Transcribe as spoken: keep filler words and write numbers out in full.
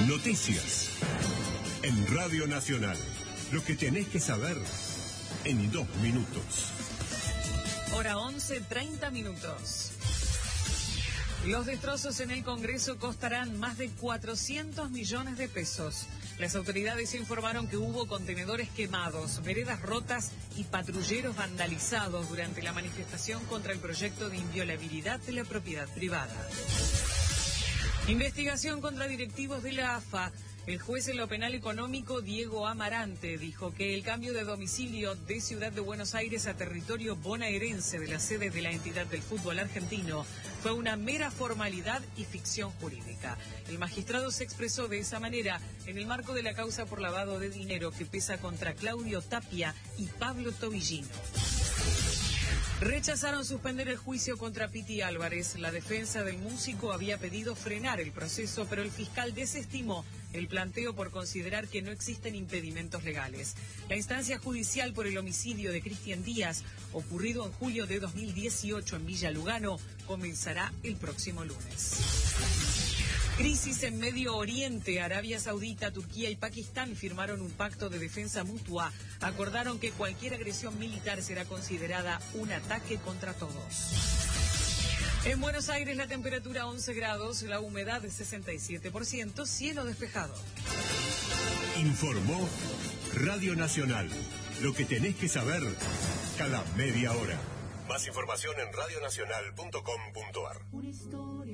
Noticias. En Radio Nacional. Lo que tenés que saber en dos minutos. Hora once, treinta minutos. Los destrozos en el Congreso costarán más de cuatrocientos millones de pesos. Las autoridades informaron que hubo contenedores quemados, veredas rotas y patrulleros vandalizados durante la manifestación contra el proyecto de inviolabilidad de la propiedad privada. Investigación contra directivos de la A F A. El juez en lo penal económico, Diego Amarante, dijo que el cambio de domicilio de Ciudad de Buenos Aires a territorio bonaerense de la sede de la entidad del fútbol argentino fue una mera formalidad y ficción jurídica. El magistrado se expresó de esa manera en el marco de la causa por lavado de dinero que pesa contra Claudio Tapia y Pablo Tobillino. Rechazaron suspender el juicio contra Piti Álvarez. La defensa del músico había pedido frenar el proceso, pero el fiscal desestimó el planteo por considerar que no existen impedimentos legales. La instancia judicial por el homicidio de Cristian Díaz, ocurrido en julio de dos mil dieciocho en Villa Lugano, comenzará el próximo lunes. Crisis en Medio Oriente. Arabia Saudita, Turquía y Pakistán firmaron un pacto de defensa mutua. Acordaron que cualquier agresión militar será considerada un ataque contra todos. En Buenos Aires la temperatura once grados, la humedad de sesenta y siete por ciento, cielo despejado. Informó Radio Nacional. Lo que tenés que saber cada media hora. Más información en radio nacional punto com punto ar.